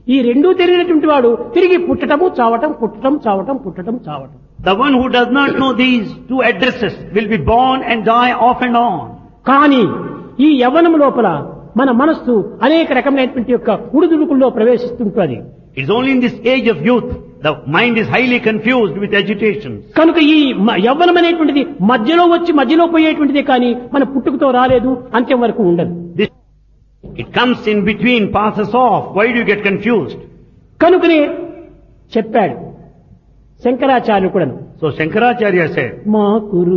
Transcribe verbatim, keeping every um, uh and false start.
ఈ రెండూ తెలియనటువంటి వాడు తిరిగి పుట్టటము చావటం పుట్టటం చావటం పుట్టటం చావటం. The one who does not know these two addresses will be born and die off and on. కానీ ఈ యవ్వనం లోపల మన మనస్సు అనేక రకమైనటువంటి యొక్క ఉడుదుడుకుల్లో ప్రవేశిస్తుంటుంది. It's only in this age of youth the mind is highly confused with agitations. కనుక ఈ యవ్వనం అనేటువంటిది మధ్యలో వచ్చి మధ్యలో పోయేటువంటిదే కానీ మన పుట్టుకతో రాలేదు, అంత్యం వరకు ఉండదు. This, it comes in between, passes off. Why do you get confused? కనుకనే చెప్పాడు శంకరాచార్యుడు కూడా. So Shankaracharya said, మా కురు